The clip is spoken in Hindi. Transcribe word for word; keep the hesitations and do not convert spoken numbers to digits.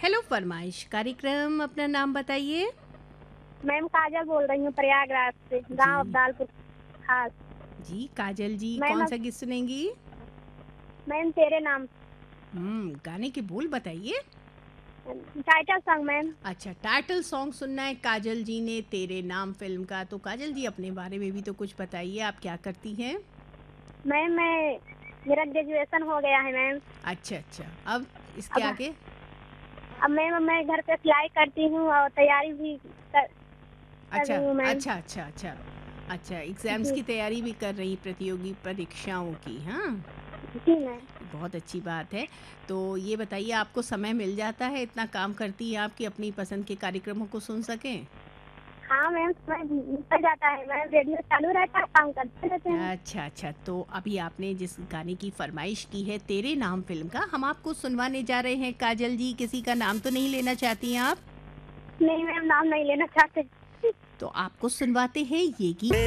हेलो फरमाइश कार्यक्रम, अपना नाम बताइए। मैम काजल बोल रही हूँ प्रयागराज से, गांव जी अब्दालपुर खास। जी काजल जी, मैम कौन अब- सा गीत सुनेंगी? मैम तेरे नाम, हम्म गाने के बोल बताइए। Title song ma'am. अच्छा, टाइटल सॉन्ग सुनना है काजल जी ने तेरे नाम फिल्म का। तो काजल जी अपने बारे में भी तो कुछ बताइए, आप क्या करती हैं? मैम मैं मेरा ग्रेजुएशन हो गया है मैम। अच्छा अच्छा, अब इसके अब आगे? अब मैम मैं घर पे सिलाई करती हूँ और तैयारी भी कर, कर अच्छा रही हूँ मैम। अच्छा अच्छा अच्छा अच्छा, एग्जाम्स जी की तैयारी भी कर रही, प्रतियोगी परीक्षाओं की। हाँ, जी मैम। बहुत अच्छी बात है। तो ये बताइए, आपको समय मिल जाता है, इतना काम करती हैं आप, कि अपनी पसंद के कार्यक्रमों को सुन सकें? हाँ मैम समय निकल जाता है मैम, रेडियो चालू रहता है, काम करते रहते हैं। अच्छा अच्छा, तो अभी आपने जिस गाने की फरमाइश की है तेरे नाम फिल्म का, हम आपको सुनवाने जा रहे हैं। काजल जी, किसी का नाम तो नहीं लेना चाहती हैं आप? नहीं मैम, नाम नहीं लेना चाहते। तो आपको सुनवाते हैं ये गीत।